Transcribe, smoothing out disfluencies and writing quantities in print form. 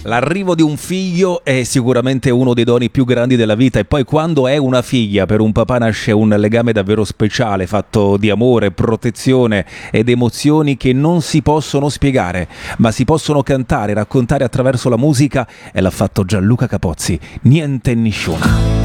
L'arrivo di un figlio è sicuramente uno dei doni più grandi della vita, e poi quando è una figlia per un papà nasce un legame davvero speciale, fatto di amore, protezione ed emozioni che non si possono spiegare, ma si possono cantare, raccontare attraverso la musica, e l'ha fatto Gianluca Capozzi. Niente nisciuna.